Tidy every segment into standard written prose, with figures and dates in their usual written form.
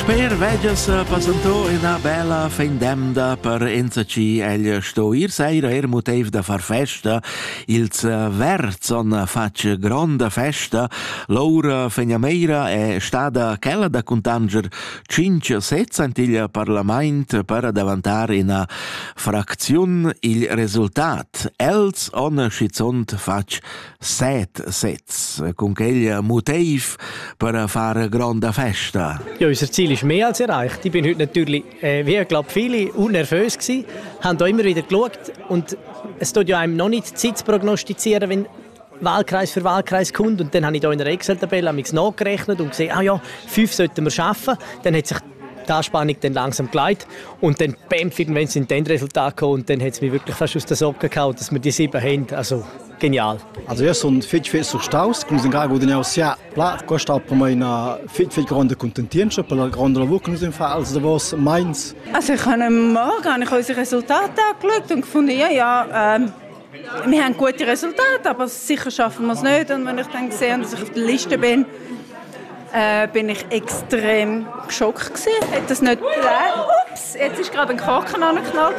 Sper vegias pasantò una bella fendemda per enzaci egl sto ir seira motiv da far festa. Ils Verzon fac gronda festa. L'ora fegnameira è stata quella da contanger 5-7 ant il Parlament per davantare in frazione il risultat. Els on schizont fac 7 sets. Con quel motiv per far gronda festa. Ja, unser Ziel ist mehr als erreicht. Ich bin heute natürlich, wie ich glaube, viele unnervös gewesen, haben da immer wieder geschaut und es tut ja einem noch nicht Zeit zu prognostizieren, wenn Wahlkreis für Wahlkreis kommt. Und dann habe ich da in der Excel-Tabelle nachgerechnet und gesehen, 5 sollten wir schaffen. Dann hat sich die Anspannung dann langsam geleitet und dann irgendwann sind dann Resultate gekommen und dann hat es mich wirklich fast aus den Socken gehauen, dass wir die 7 haben. Also genial. Also io sono fece su staus, come in grado di negoziare, costa per me una fece grande contentienza per la grande lavoro che noi fa als da was meins. Also ich habe am Morgen unsere Resultate angeschaut und gefunden, wir haben gute Resultate, aber sicher schaffen wir es nicht. Und wenn ich dann gesehen, dass ich auf der Liste bin, bin ich extrem geschockt gewesen. Ich hätte das nicht gedacht. Ups, jetzt ist gerade ein Korken angeknallt.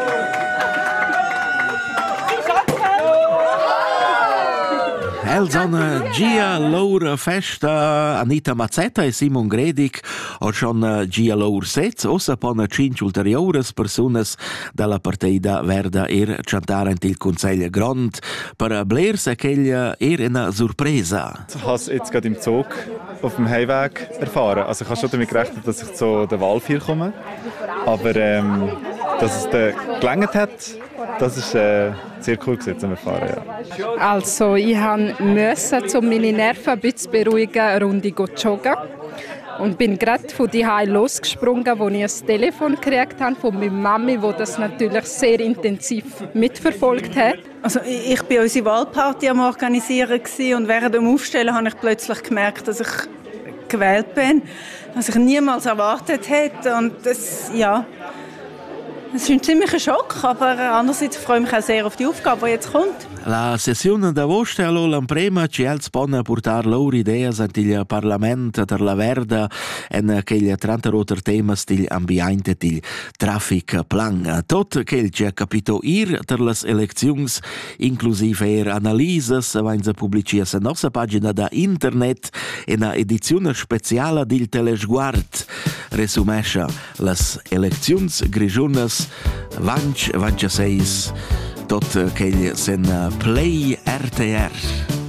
Elzon Gia Lour Festa, Anita Mazzetta e Simon Gredic o schon Gia Lour Sets, ossa pon 5 ulteriores personas dalla partida Verda chantare il Consiglio Grand per Blairs che una Sorpresa. Ich habe es jetzt gerade im Zug auf dem Heimweg erfahren. Also ich habe schon damit gerechnet, dass ich zu der Wahl 4 komme. Aber dass es gelangt hat, das ist sehr cool zu erfahren. Ja. Also ich musste, um meine Nerven ein bisschen beruhigen, eine Runde joggen. Und bin gerade von daheim losgesprungen, als ich ein Telefon gekriegt habe von meiner Mami, die das natürlich sehr intensiv mitverfolgt hat. Also ich war unsere Wahlparty am Organisieren und während dem Aufstellen habe ich plötzlich gemerkt, dass ich gewählt bin, was ich niemals erwartet hätte. Und das, es ist ein ziemlicher Schock, aber andererseits freue ich mich auch sehr auf die Aufgabe, die jetzt kommt. La sessione d'agosto è l'emprema ci els pon portar loro ideas ant il Parlament per la Verda en che il 30 roter temas til ambiente til traffic plan. Tot che il ci ha capito ir per las eleczions inclusive analises vainza pubblicia sa nostra pagina da internet in a edizione speciale del Telesguard resumescia las eleczions grigiunas 26 tot che sen Play RTR.